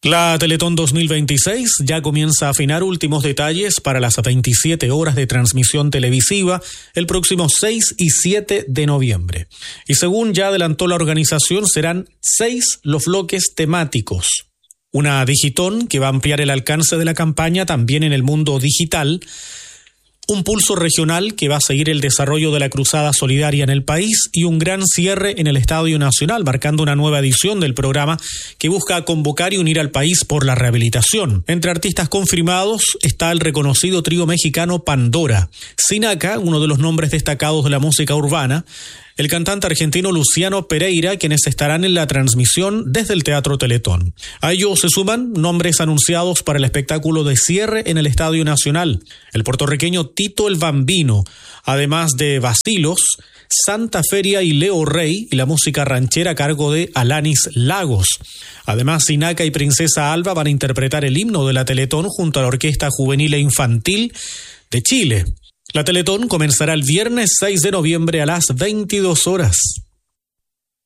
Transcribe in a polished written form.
La Teletón 2026 ya comienza a afinar últimos detalles para las 27 horas de transmisión televisiva el próximo 6 y 7 de noviembre. Y según ya adelantó la organización, serán 6 los bloques temáticos. Una digitón que va a ampliar el alcance de la campaña también en el mundo digital. Un pulso regional que va a seguir el desarrollo de la cruzada solidaria en el país y un gran cierre en el Estadio Nacional, marcando una nueva edición del programa que busca convocar y unir al país por la rehabilitación. Entre artistas confirmados está el reconocido trío mexicano Pandora, Sinaca, uno de los nombres destacados de la música urbana, el cantante argentino Luciano Pereira, quienes estarán en la transmisión desde el Teatro Teletón. A ellos se suman nombres anunciados para el espectáculo de cierre en el Estadio Nacional, el puertorriqueño Tito el Bambino, además de Bacilos, Santa Feria y Leo Rey, y la música ranchera a cargo de Alanis Lagos. Además, Sinaca y Princesa Alba van a interpretar el himno de la Teletón junto a la Orquesta Juvenil e Infantil de Chile. La Teletón comenzará el viernes 6 de noviembre a las 22 horas.